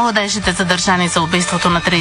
Младежите, задържани за убийството на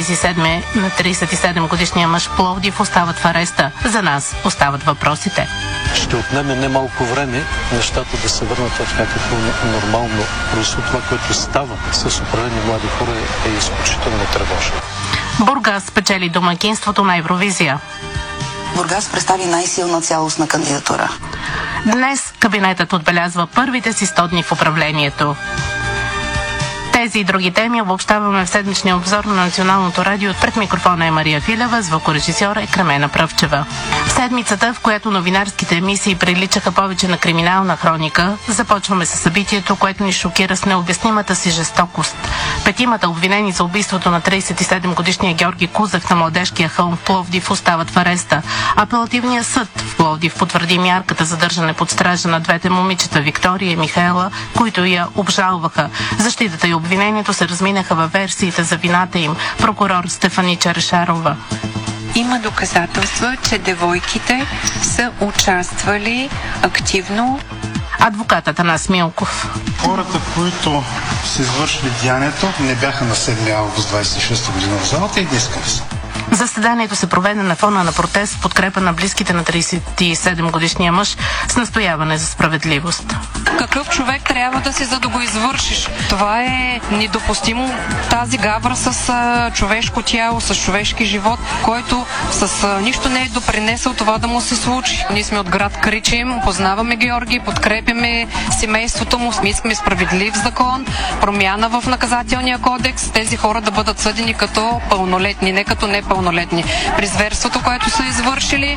37-годишния мъж в Пловдив, остават в ареста. За нас остават въпросите. Ще отнеме немалко време нещата да се върнат в някакво нормално русло. Това, което става с определени млади хора, е изключително тревожно. Бургас спечели домакинството на Евровизия. Бургас представи най-силна цялостна кандидатура. Днес кабинетът отбелязва първите си 100 дни в управлението. Тези и други теми обобщаваме в седмичния обзор на Националното радио. Пред микрофона е Мария Филева, звукорежисьор е Кремена Пръвчева. В седмицата, в която новинарските емисии приличаха повече на криминална хроника, започваме с събитието, което ни шокира с необяснимата си жестокост. Петимата, обвинени за убийството на 37-годишния Георги Кузев на младежкия хълм в Пловдив, остават в ареста. Апелативният съд в Пловдив потвърди мярката задържане под стража на двете момичета Виктория и Михаела, които я обжалваха. Защитата и обвинението се разминаха във версиите за вината им. Прокурор Стефани Черешарова: има доказателства, че девойките са участвали активно. Адвокатът Атанас Милков: хората, които са извършили деянието, не бяха на 7 август 26 година в залата и днес са. Заседанието се проведе на фона на протест в подкрепа на близките на 37-годишния мъж с настояване за справедливост. Какъв човек трябва да си, за да го извършиш? Това е недопустимо. Тази гавра с човешко тяло, с човешки живот, който с нищо не е допринесъл това да му се случи. Ние сме от град Кричим, познаваме Георги, подкрепяме семейството му, искаме справедлив закон, промяна в наказателния кодекс, тези хора да бъдат съдени като пълнолетни, не като непълнолетни. При зверството, което са извършили,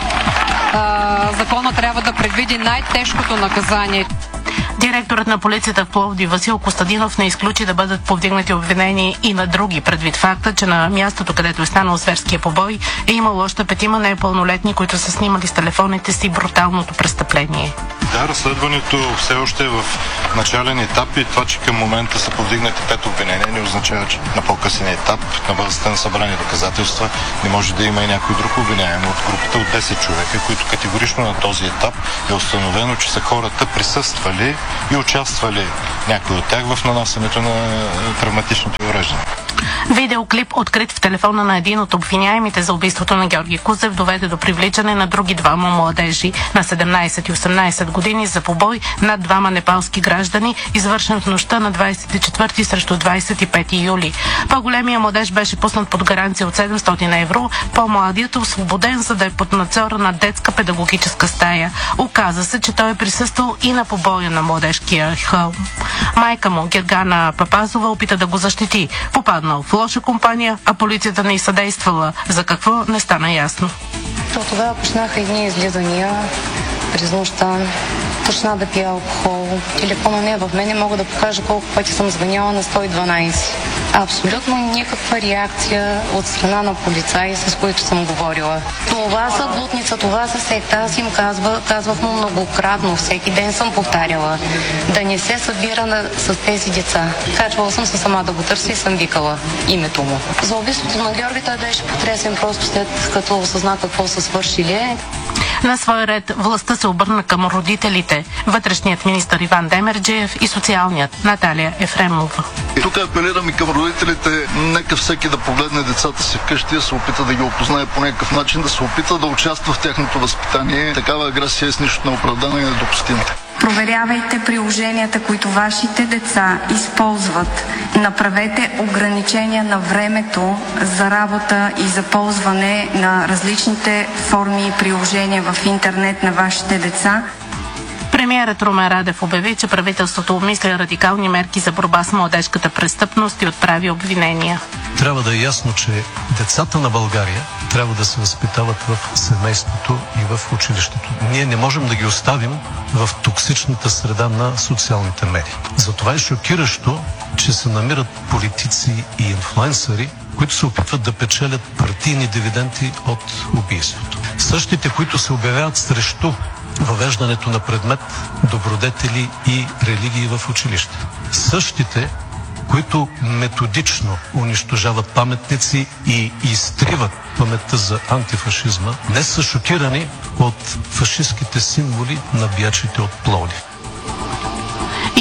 закона трябва да предвиди най-тежкото наказание. Директорът на полицията в Пловдив Васил Костадинов не изключи да бъдат повдигнати обвинения и на други, предвид факта, че на мястото, където е станал зверския побой, е имало още 5 непълнолетни, които са снимали с телефоните си бруталното престъпление. Да, разследването все още е в начален етап и това, че към момента са повдигнати 5 обвинения, не означава, че на по-късен етап, на базата на събрани доказателства, не може да има и някой друг обвиняем от групата от 10 човека, които категорично на този етап е установено, че са хората присъствали и участвали някои от тях в нанасянето на травматичните увреждания. Видеоклип, открит в телефона на един от обвиняемите за убийството на Георги Кузев, доведе до привличане на други двама младежи на 17 и 18 години за побой над двама непалски граждани, извършен в нощта на 24 срещу 25 юли. По-големия младеж беше пуснат под гаранция от 700 евро, по-младият освободен, за да е под надзора на детска педагогическа стая. Оказа се, че той е присъствал и на побоя на младежкия хълм. Майка му, Гергана Папазова, опита да го защити. Попаднал в лоша компания, а полицията не й съдействала. За какво не стана ясно. То тогава почнаха едни излизания през нощта. Почна да пия алкохол. Телефона не е в мен, мога да покажа колко пъти съм звъняла на 112. Абсолютно никаква реакция от страна на полицаи, с които съм говорила. Това са блудница, това са секта. Аз им казвах му многократно, всеки ден съм повтаряла да не се събира с тези деца. Качвала съм се сама да го търся и съм викала името му. За убийството на Георги той беше потресен просто след като осъзна какво са свършили. На свой ред властта се обърна към родителите, вътрешният министър Иван Демерджиев и социалният Наталия Ефремова. Тук апелирам и към родителите, нека всеки да погледне децата си вкъщи, да се опита да ги опознае по някакъв начин, да се опита да участва в тяхното възпитание. Такава агресия е с нищо неоправдана и недопустима. Проверявайте приложенията, които вашите деца използват. Направете ограничения на времето за работа и за ползване на различните форми и приложения в интернет на вашите деца. Премиерът Румен Радев обяви, че правителството обмисля радикални мерки за борба с младежката престъпност и отправи обвинения. Трябва да е ясно, че децата на България трябва да се възпитават в семейството и в училището. Ние не можем да ги оставим в токсичната среда на социалните медии. Затова е шокиращо, че се намират политици и инфлуенсъри, които се опитват да печелят партийни дивиденти от убийството. Същите, които се обявяват срещу въвеждането на предмет добродетели и религии в училище. Същите, които методично унищожават паметници и изтриват паметта за антифашизма, днес са шокирани от фашистските символи на биячите от Пловдив.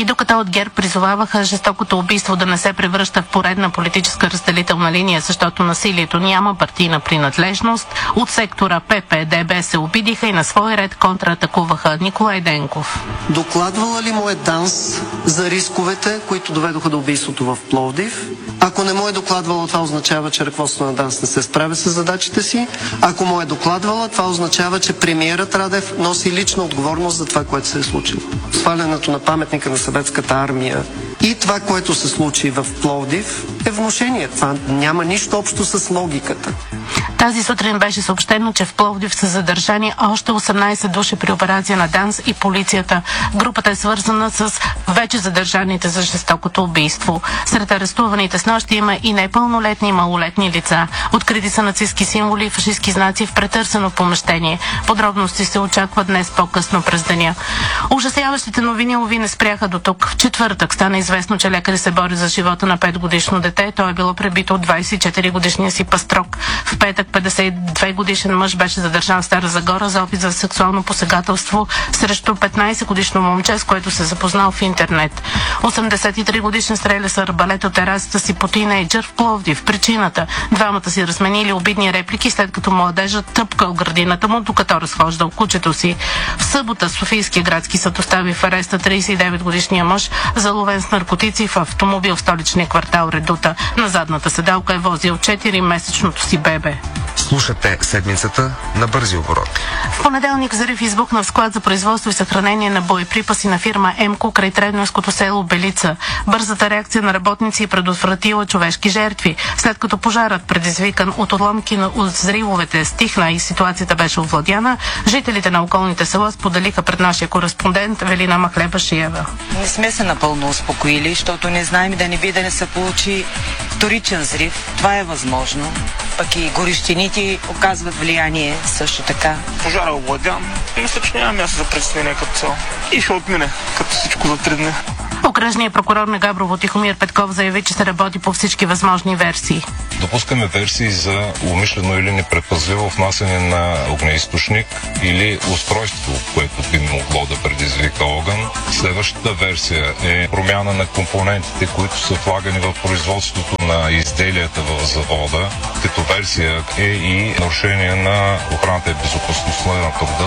И докато от ГЕРБ призоваваха жестокото убийство да не се превръща в поредна политическа разделителна линия, защото насилието няма партийна принадлежност, от сектора ПП-ДБ се обидиха и на свой ред контратакуваха Николай Денков. Докладвала ли му е ДАНС за рисковете, които доведоха до убийството в Пловдив? Ако не му е докладвала, това означава, че ръководството на ДАНС не се справя с задачите си. Ако му е докладвала, това означава, че премиерът Радев носи лична отговорност за това, което се е случило. Свалянето на паметника на съветската армия и това, което се случи в Пловдив, е внушение. Това няма нищо общо с логиката. Тази сутрин беше съобщено, че в Пловдив са задържани още 18 души при операция на ДАНС и полицията. Групата е свързана с вече задържаните за жестокото убийство. Сред арестуваните с нощи има и непълнолетни и малолетни лица. Открити са нацистски символи и фашистски знаци в претърсено помещение. Подробности се очакват днес по-късно през деня. Ужасяващите новини не спряха до тук. В четвъртък стана известно, че лекари се бори за живота на 5-годишно дете. То е било пребито от 24-годишния си пастрок. В петък 52-годишен мъж беше задържан в Стара Загора за опит за сексуално посегателство срещу 15-годишно момче, с което се запознал в интернет. 83-годишен стреля с арбалет от терасата си по тинейджър в Пловдив. Причината – двамата си разменили обидни реплики, след като младежът тъпкал градината му, докато разхождал кучето си. В събота Софийския градски съд остави в ареста 39-годишния мъж, заловен с наркотици в автомобил в столичния квартал Редута. На задната седалка е возил 4-месечното си бебе. Слушате седмицата на Бързи оборот. В понеделник взрив избухна в склад за производство и съхранение на боеприпаси на фирма МКО край Тренойското село Белица. Бързата реакция на работници предотвратила човешки жертви. След като пожарът, предизвикан от отломки от взривовете, стихна и ситуацията беше овладяна, жителите на околните села споделиха пред нашия кореспондент Велина Махлебашиева. Не сме се напълно успокоили, защото не знаем да не се получи вторичен взрив. Това е възможно. Пък и горещините оказват влияние също така. Пожара е овладян. Мисля, че няма място за представление като цяло. И ще отмине, като всичко за 3 дни. Окръжният прокурор на Габрово Тихомир Петков заяви, че се работи по всички възможни версии. Допускаме версии за умишлено или непредпазливо внасяне на огнеизточник или устройство, което би могло да предизвика огън. Следващата версия е промяна на компонентите, които са влагани в производството на изделията в завода. Като версия е и нарушение на охраната и безопасността на труда.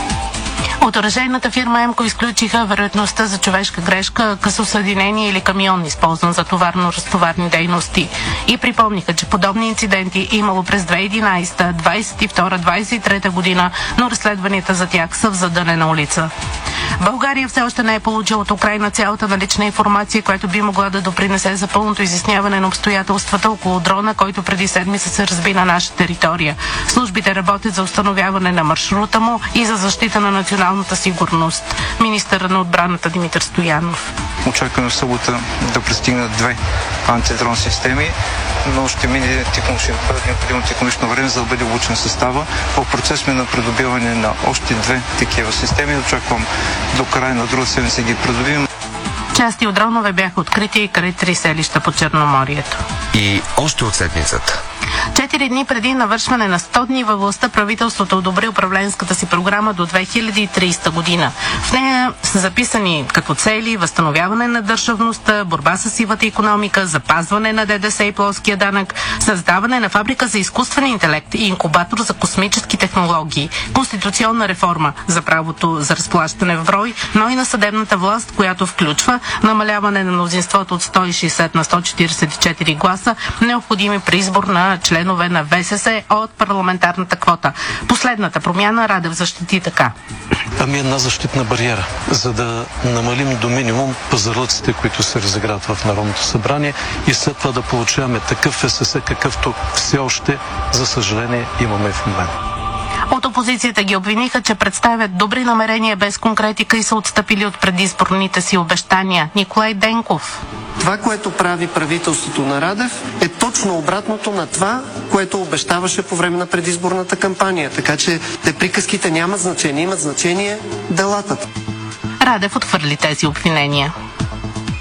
От оръжейната фирма МКО изключиха вероятността за човешка грешка, късосъединение или камион, използван за товарно-разтоварни дейности. И припомниха, че подобни инциденти имало през 2011, 2022, 2023 година, но разследванията за тях са в задънена улица. България все още не е получила от Украйна цялата налична информация, която би могла да допринесе за пълното изясняване на обстоятелствата около дрона, който преди седмица се разби на наша територия. Службите работят за установяване на маршрута му и за защита на националната сигурност. Министърът на отбраната Димитър Стоянов. Очакваме в събота да пристигнат 2 антидрон системи, но ще мине необходимо технологично време, за да бъде обучен състава. В процес сме на придобиване на още 2 такива системи. Очаквам до края на друга седмица ги придобиваме. Части от дронове бяха открити и край 3 селища по Черноморието. И още от седмицата. 4 дни преди навършване на 100 дни във властта, правителството одобри управленската си програма до 2030 година. В нея са записани като цели възстановяване на държавността, борба с сивата икономика, запазване на ДДС и плоския данък, създаване на фабрика за изкуствен интелект и инкубатор за космически технологии, конституционна реформа за правото за разплащане в брой, но и на съдебната власт, която включва намаляване на мнозинството от 160 на 144 гласа, необходими при избор на членове на ВСС от парламентарната квота. Последната промяна Радев защити така. Една защитна бариера, за да намалим до минимум пазарлъците, които се разиграват в Народното събрание и след това да получаваме такъв ВСС, какъвто все още, за съжаление, имаме в момента. От опозицията ги обвиниха, че представят добри намерения без конкретика и са отстъпили от предизборните си обещания. Николай Денков. Това, което прави правителството на Радев, е точно обратното на това, което обещаваше по време на предизборната кампания. Така че те приказките нямат значение, имат значение делата. Радев отхвърли тези обвинения.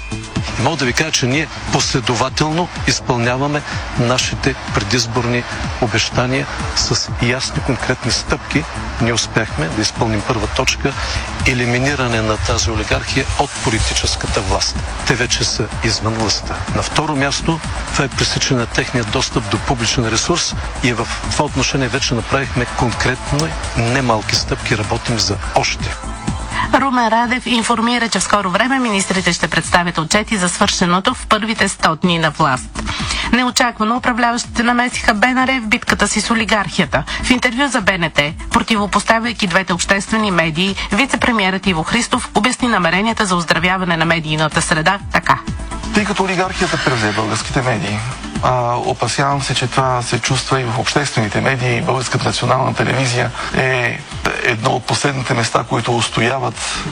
И мога да ви кажа, че ние последователно изпълняваме нашите предизборни обещания с ясни конкретни стъпки. Ние успяхме да изпълним първа точка – елиминиране на тази олигархия от политическата власт. Те вече са извън властта. На второ място, това е пресичане на техния достъп до публичен ресурс и в това отношение вече направихме конкретно немалки стъпки, работим за още. Румен Радев информира, че в скоро време министрите ще представят отчети за свършеното в първите 100 дни на власт. Неочаквано управляващите намесиха БНР в битката си с олигархията. В интервю за БНТ, противопоставяйки двете обществени медии, вице-премиерът Иво Христов обясни намеренията за оздравяване на медийната среда така. Тъй като олигархията превзе българските медии, опасявам се, че това се чувства и в обществените медии. Българската национална телевизия е едно от последните места, които устояват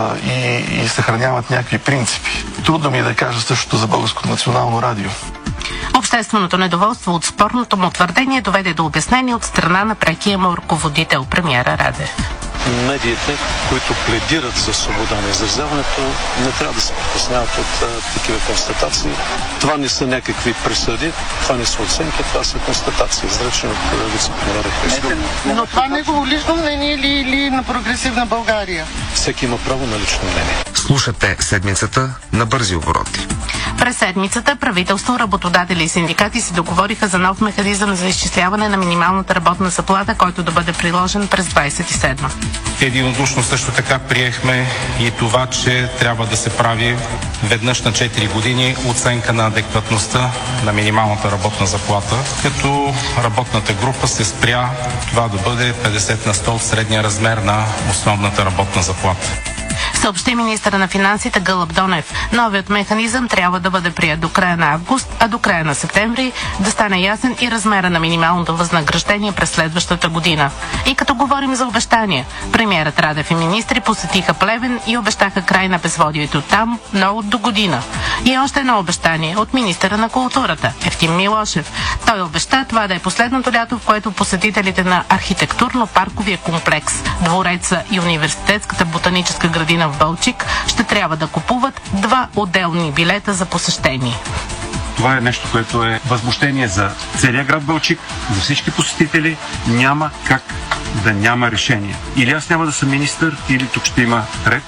и съхраняват някакви принципи. Трудно ми е да кажа същото за Българското национално радио. Общественото недоволство от спорното му твърдение доведе до обяснение от страна на прекия му ръководител, премиера Радев. Медиите, които пледират за свобода на изразяването, не трябва да се притесняват от такива констатации. Това не са някакви присъди, това не са оценки, това са констатации, изречени от вице-премиера Христов. Но това негово лично мнение или на Прогресивна България? Всеки има право на лично мнение. Слушате седмицата на бързи обороти. През седмицата правителство, работодатели и синдикати се договориха за нов механизъм за изчисляване на минималната работна заплата, който да бъде приложен през 27. Единодушно също така приехме и това, че трябва да се прави веднъж на 4 години оценка на адекватността на минималната работна заплата, като работната група се спря това да бъде 50 на 100 от средния размер на основната работна заплата. Съобщи министъра на финансите Гълъб Донев. Новият механизъм трябва да бъде прият до края на август, а до края на септември да стане ясен и размера на минималното възнаграждение през следващата година. И като говорим за обещания, премиерът Радев и министри посетиха Плевен и обещаха край на безводието там, но от до година. И още едно обещание от министъра на културата Евтим Милошев. Той обеща това да е последното лято, в което посетителите на архитектурно-парковия комплекс, двореца и университетската ботаническа градина в Балчик ще трябва да купуват 2 отделни билета за посещение. Това е нещо, което е възмущение за целия град Балчик, за всички посетители. Няма как да няма решение. Или аз няма да съм министър, или тук ще има ред.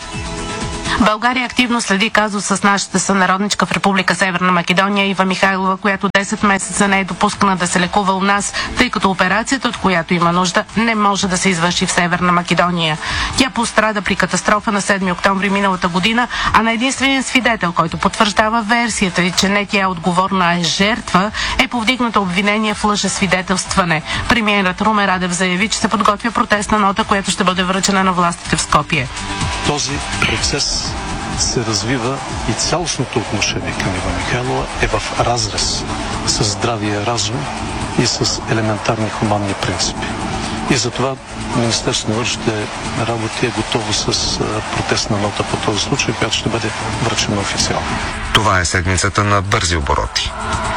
България активно следи казус с нашата сънародничка в Република Северна Македония Ива Михайлова, която 10 месеца не е допускана да се лекува у нас, тъй като операцията, от която има нужда, не може да се извърши в Северна Македония. Тя пострада при катастрофа на 7 октомври миналата година, а на единствения свидетел, който потвърждава версията и, че не тя е отговорна, а е жертва, е повдигнато обвинение в лъжесвидетелстване. Премиерът Румен Радев заяви, че се подготвя протестна нота, която ще бъде връчена на властите в Скопие. Този процес се развива и цялостното отношение към Ива Михайлова е в разрез с здравия разум и с елементарни хуманни принципи. И затова Министерството на външните работи е готово с протестна нота по този случай, която ще бъде връчена официално. Това е седмицата на бързи обороти.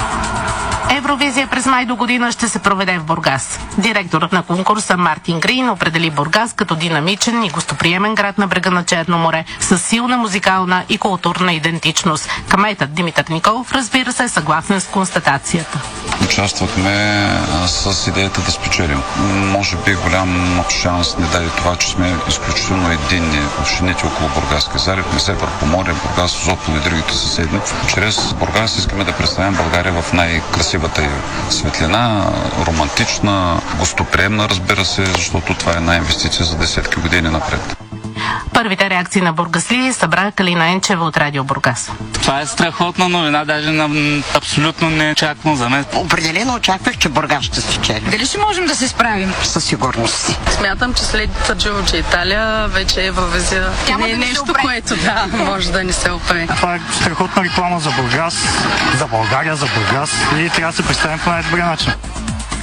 Евровизия през май до година ще се проведе в Бургас. Директорът на конкурса Мартин Грин определи Бургас като динамичен и гостоприемен град на брега на Черно море с силна музикална и културна идентичност. Кметът Димитър Николов, разбира се, е съгласен с констатацията. Участвахме с идеята да спечелим. Може би голям шанс не даде това, че сме изключително единни. Общините около Бургаска залив, Несебър, Поморие, Бургас, Созопол и другите съседни. Чрез Бургас искаме да представим България в най-красивата й светлина, романтична, гостоприемна, разбира се, защото това е една инвестиция за десетки години напред. Първите реакции на бургаслии събра Калина Енчева от Радио Бургас. Това е страхотна новина, даже абсолютно не очаквам за мен. Определено очаквах, че Бургас ще спечели. Дали ще можем да се справим? Със сигурност. Смятам, че след Търджево, че Италия вече е Евровизия. Не е нещо, което може да ни се опее. Това е страхотна реклама за Бургас, за България, за Бургас и трябва да се представим по най-добрия начин. В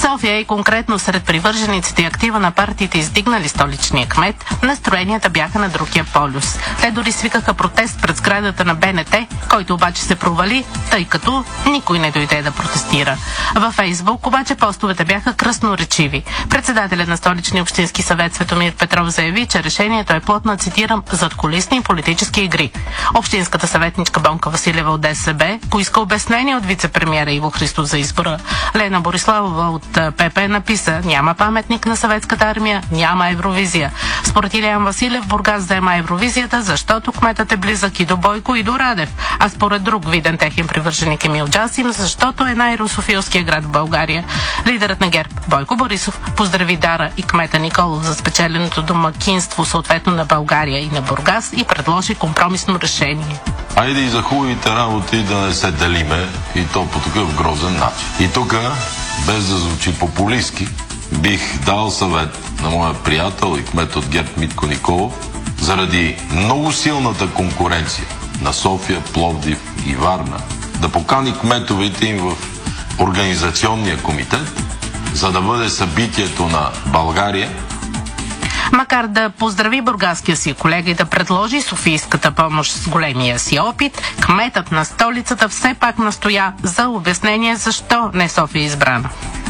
София и конкретно сред привържениците и актива на партиите, издигнали столичния кмет, настроенията бяха на другия полюс. Те дори свикаха протест пред сградата на БНТ, който обаче се провали, тъй като никой не дойде да протестира. Във Фейсбук обаче постовете бяха кръсноречиви. Председателят на столичния общински съвет Светомир Петров заяви, че решението е плод на, цитирам, задкулисни политически игри. Общинската съветничка Бонка Василева от ДСБ поиска обяснение от вице-премиера Иво Христов за избора. Лена Бориславова от ПП написа: няма паметник на съветската армия, няма Евровизия. Според Илиян Василев, Бургас взема Евровизията, защото кметът е близък и до Бойко, и до Радев. А според друг виден техен привърженик Емил Джасим, защото е най-русофилския град в България. Лидерът на ГЕРБ Бойко Борисов поздрави Дара и кмета Николов за спечеленото домакинство съответно на България и на Бургас и предложи компромисно решение. Айде и за хубавите работи да не се делиме, и то по такъв грозен начин. И тук, без да звучи популистки, бих дал съвет на моя приятел и кмет от ГЕРБ Митко Николов, заради много силната конкуренция на София, Пловдив и Варна, да покани кметовете им в организационния комитет, за да бъде събитието на България. Макар да поздрави бургаския си колега и да предложи софийската помощ с големия си опит, кметът на столицата все пак настоя за обяснение защо не София е избрана.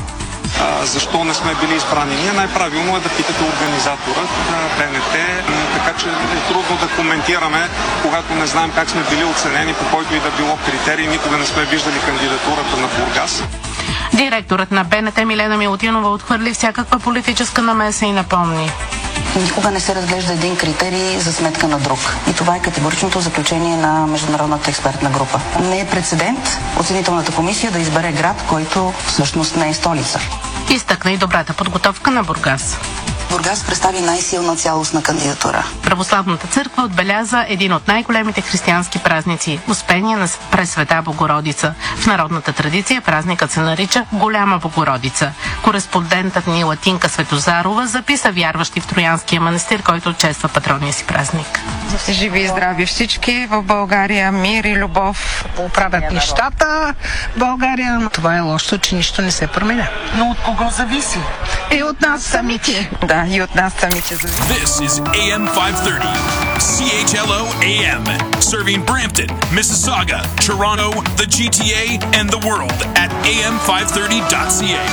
Защо не сме били избрани ние? Най-правилно е да питате организатора на БНТ, така че е трудно да коментираме, когато не знаем как сме били оценени по който и да било критерий. Никога не сме виждали кандидатурата на Бургас. Директорът на БНТ Милена Милутинова отхвърли всякаква политическа намеса и напомни: никога не се разглежда един критерий за сметка на друг. И това е категоричното заключение на Международната експертна група. Не е прецедент оценителната комисия да избере град, който всъщност не е столица. Изтъкна и добрата подготовка на Бургас. Бургас представи най-силна цялостна кандидатура. Православната църква отбеляза един от най-големите християнски празници – Успение на Пресвета Богородица. В народната традиция празникът се нарича Голяма Богородица. Кореспондентът ни Латинка Светозарова записа вярващи в Троянския манастир, който чества патронния си празник. Живи и здрави всички в България, мир и любов. Оправят нещата в България. Това е лошо, че нищо не се променя. Но от кого зависи? И от нас самите. Да, и от нас самите зависи. This is AM 530, CHLO AM, serving Brampton, Mississauga, Toronto, the GTA, and the world at am530.ca.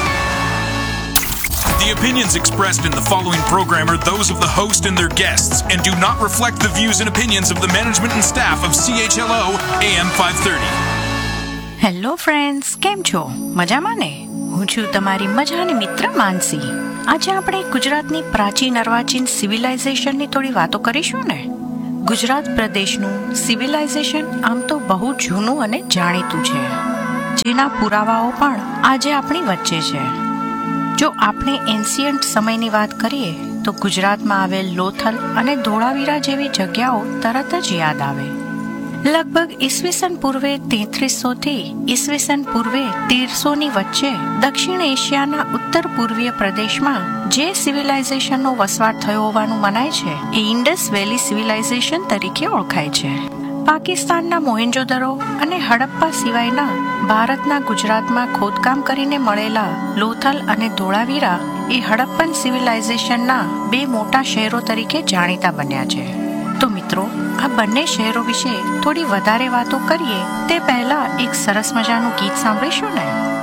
The opinions expressed in the following program are those of the host and their guests and do not reflect the views and opinions of the management and staff of CHLO AM 530. Hello friends, કેમ છો? મજામાં ને? હું છું તમારી મજાની મિત્ર માનસી. આજે આપણે ગુજરાતની પ્રાચીન અર્વાચીન સિવિલાઇઝેશનની થોડી વાતો કરીશું ને. ગુજરાત પ્રદેશનું સિવિલાઇઝેશન આમ તો બહુ જૂનું અને જાણીતું છે, જેના પુરાવાઓ પણ આજે આપણી વચ્ચે છે. જો આપણે એન્શિયન્ટ સમયની વાત કરીએ તો ગુજરાતમાં આવેલ લોથલ અને ધોળાવીરા જેવી જગ્યાઓ તરત જ યાદ આવે. લગભગ ઈસવીસન પૂર્વે 3300 થી ઈસવીસન પૂર્વે 1300ની વચ્ચે દક્ષિણ એશિયાના ઉત્તર પૂર્વીય પ્રદેશમાં જે સિવિલાઇઝેશનનો વસવાટ થયો હોવાનું મનાય છે એ ઇન્ડસ વેલી સિવિલાઇઝેશન તરીકે ઓળખાય છે. પાકિસ્તાનના મોહેન્જોદરો અને હડપ્પા સિવાયના ભારતના ગુજરાતમાં ખોદકામ કરીને મળેલા લોથલ અને ધોળાવીરા એ હડપ્પન સિવિલાઇઝેશનના બે મોટા શહેરો તરીકે જાણીતા બન્યા છે. તો મિત્રો, આ બંને શહેરો વિશે થોડી વધારે વાતો કરીએ તે પહેલા એક સરસ મજાનું ગીત સાંભળીશું ને.